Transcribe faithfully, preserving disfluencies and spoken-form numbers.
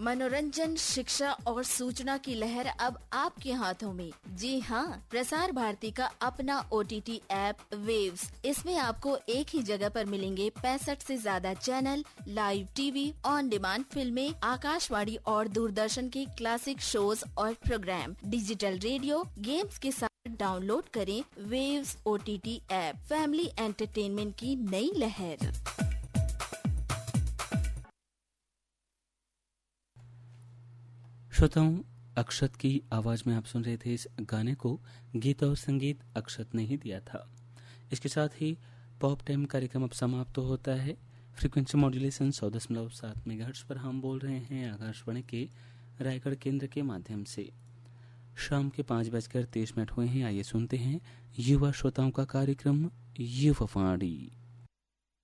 मनोरंजन, शिक्षा और सूचना की लहर अब आपके हाथों में। जी हाँ, प्रसार भारती का अपना O T T app waves. इसमें आपको एक ही जगह पर मिलेंगे पैंसठ से ज्यादा channel, live TV, on demand फिल्में, आकाशवाणी और दूरदर्शन के क्लासिक शोज और प्रोग्राम, डिजिटल रेडियो, गेम्स के साथ डाउनलोड करें waves O T T app. Family entertainment की नई लहर। श्रोताओं, अक्षत की आवाज में आप सुन रहे थे इस गाने को। गीत और संगीत अक्षत ने ही दिया था। इसके साथ ही पॉप टाइम कार्यक्रम अब समाप्त तो होता है। फ्रीक्वेंसी मॉड्यूलेशन सौ दशमलव सात मेगाहर्ट्ज पर हम बोल रहे हैं आकाशवाणी के रायगढ़ केंद्र के माध्यम से। शाम के पाँच बजकर तेईस मिनट हुए हैं। आइए सुनते हैं युवा श्रोताओं का कार्यक्रम युवा वाणी।